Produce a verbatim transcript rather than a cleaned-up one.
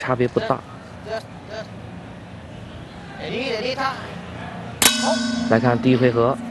差别不大。来看第一回合。